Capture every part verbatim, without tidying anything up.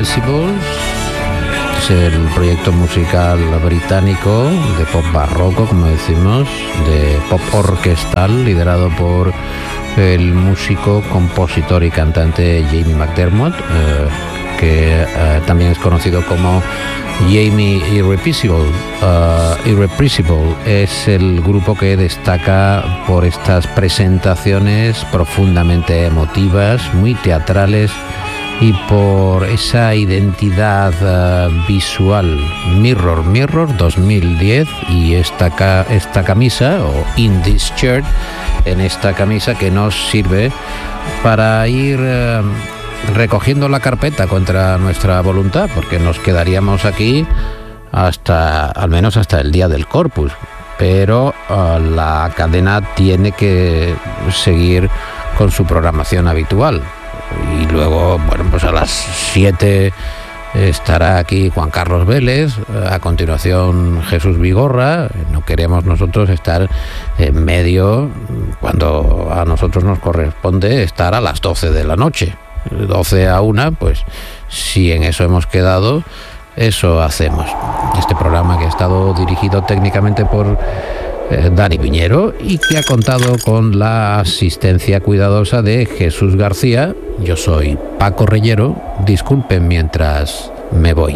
Irreversibles. Es el proyecto musical británico de pop barroco, como decimos, de pop orquestal, liderado por el músico, compositor y cantante Jamie McDermott, eh, que eh, también es conocido como Jamie Irrepressible. Uh, Irrepressible es el grupo que destaca por estas presentaciones profundamente emotivas, muy teatrales, y por esa identidad uh, visual. Mirror Mirror dos mil diez, y esta, ca- esta camisa, o In This Shirt, en esta camisa que nos sirve para ir uh, recogiendo la carpeta contra nuestra voluntad, porque nos quedaríamos aquí hasta, al menos hasta el día del Corpus, pero uh, la cadena tiene que seguir con su programación habitual. Y luego, bueno, pues a las siete estará aquí Juan Carlos Vélez, a continuación Jesús Vigorra. No queremos nosotros estar en medio cuando a nosotros nos corresponde estar a las doce de la noche. doce a una, pues si en eso hemos quedado, eso hacemos. Este programa que ha estado dirigido técnicamente por eh, Dani Piñero y que ha contado con la asistencia cuidadosa de Jesús García. Yo soy Paco Reyero. Disculpen mientras me voy.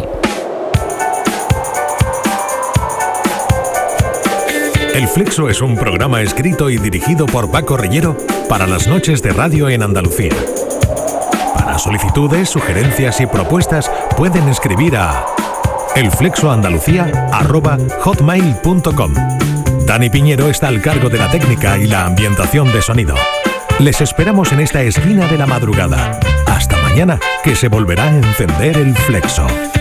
El Flexo es un programa escrito y dirigido por Paco Reyero para las noches de radio en Andalucía. Para solicitudes, sugerencias y propuestas pueden escribir a elflexoandalucía arroba hotmail punto com. Dani Piñero está al cargo de la técnica y la ambientación de sonido. Les esperamos en esta esquina de la madrugada. Hasta mañana, que se volverá a encender el Flexo.